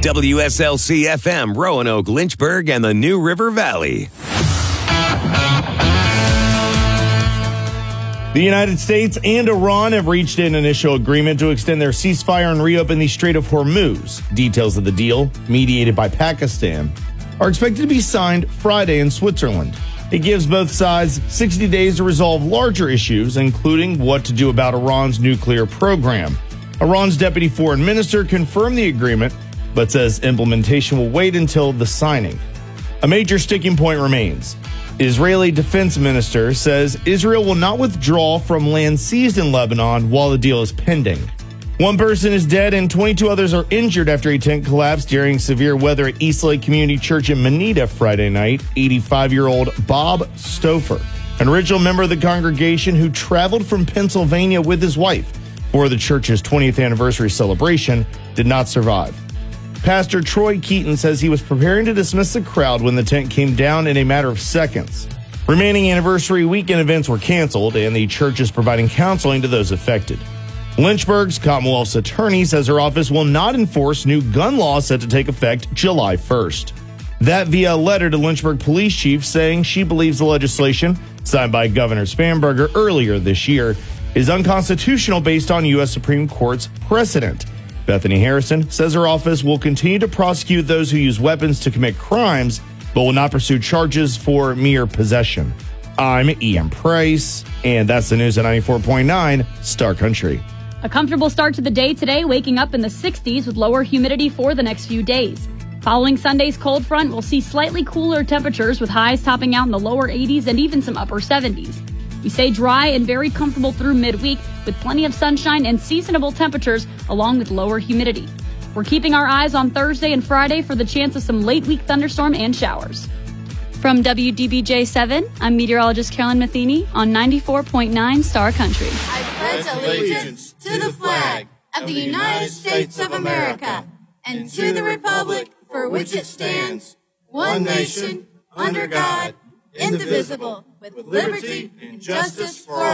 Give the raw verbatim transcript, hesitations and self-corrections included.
W S L C F M, Roanoke, Lynchburg, and the New River Valley. The United States and Iran have reached an initial agreement to extend their ceasefire and reopen the Strait of Hormuz. Details of the deal, mediated by Pakistan, are expected to be signed Friday in Switzerland. It gives both sides sixty days to resolve larger issues, including what to do about Iran's nuclear program. Iran's deputy foreign minister confirmed the agreement, but says implementation will wait until the signing. A major sticking point remains. Israeli defense minister says Israel will not withdraw from land seized in Lebanon while the deal is pending. One person is dead and twenty-two others are injured after a tent collapsed during severe weather at Eastlake Community Church in Manita Friday night. eighty-five-year-old Bob Stouffer, an original member of the congregation who traveled from Pennsylvania with his wife for the church's twentieth anniversary celebration, did not survive. Pastor Troy Keaton says he was preparing to dismiss the crowd when the tent came down in a matter of seconds. Remaining anniversary weekend events were canceled, and the church is providing counseling to those affected. Lynchburg's Commonwealth's attorney says her office will not enforce new gun laws set to take effect July first. That via a letter to Lynchburg Police Chief saying she believes the legislation, signed by Governor Spanberger earlier this year, is unconstitutional based on U S Supreme Court's precedent. Bethany Harrison says her office will continue to prosecute those who use weapons to commit crimes, but will not pursue charges for mere possession. I'm Ian Price, and that's the news at ninety-four point nine Star Country. A comfortable start to the day today, waking up in the sixties with lower humidity for the next few days. Following Sunday's cold front, we'll see slightly cooler temperatures with highs topping out in the lower eighties and even some upper seventies. We stay dry and very comfortable through midweek with plenty of sunshine and seasonable temperatures along with lower humidity. We're keeping our eyes on Thursday and Friday for the chance of some late week thunderstorm and showers. From W D B J seven, I'm meteorologist Carolyn Matheny on ninety-four point nine Star Country. I pledge allegiance to the flag of the United States of America and to the republic for which it stands, one nation, under God, indivisible, with liberty and justice for all.